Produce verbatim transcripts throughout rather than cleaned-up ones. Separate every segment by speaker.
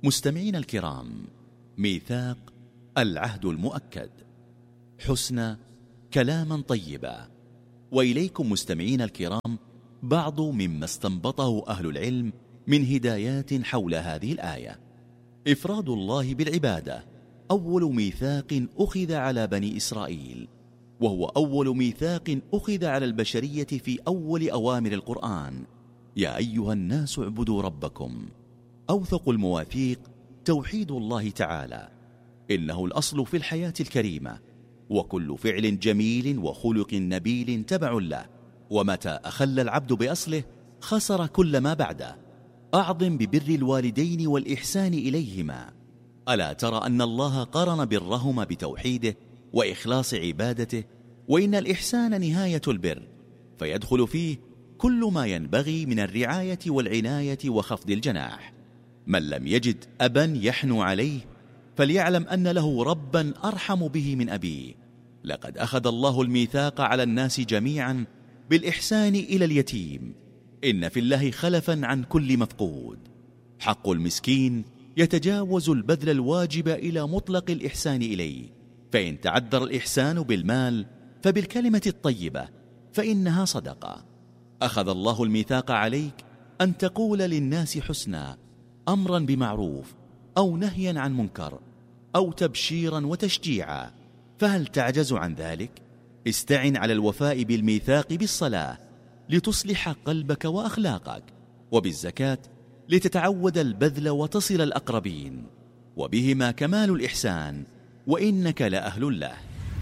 Speaker 1: مستمعين الكرام، ميثاق العهد المؤكد، حسنى كلاما طيبا. وإليكم مستمعين الكرام بعض مما استنبطه أهل العلم من هدايات حول هذه الآية. إفراد الله بالعبادة أول ميثاق أخذ على بني إسرائيل، وهو أول ميثاق أخذ على البشرية في أول أوامر القرآن: يا أيها الناس اعبدوا ربكم. أوثق المواثيق توحيد الله تعالى، إنه الأصل في الحياة الكريمة، وكل فعل جميل وخلق نبيل تبع له، ومتى أخل العبد بأصله خسر كل ما بعده. أعظم ببر الوالدين والإحسان إليهما. ألا ترى أن الله قرن برهما بتوحيده وإخلاص عبادته؟ وإن الإحسان نهاية البر، فيدخل فيه كل ما ينبغي من الرعاية والعناية وخفض الجناح. من لم يجد أبا يحنو عليه فليعلم أن له ربا أرحم به من أبيه. لقد أخذ الله الميثاق على الناس جميعا بالإحسان إلى اليتيم. إن في الله خلفا عن كل مفقود. حق المسكين يتجاوز البذل الواجب إلى مطلق الإحسان إليه، فإن تعذر الإحسان بالمال فبالكلمة الطيبة، فإنها صدقة. أخذ الله الميثاق عليك أن تقول للناس حسنا، أمرا بمعروف أو نهيا عن منكر أو تبشيرا وتشجيعا، فهل تعجز عن ذلك؟ استعن على الوفاء بالميثاق بالصلاة لتصلح قلبك وأخلاقك، وبالزكاة لتتعود البذل وتصل الأقربين، وبهما كمال الإحسان، وإنك لأهل له.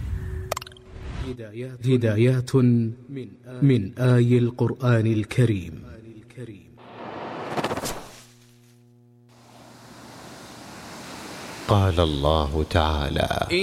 Speaker 2: هدايات من آي القرآن الكريم.
Speaker 3: قال الله تعالى: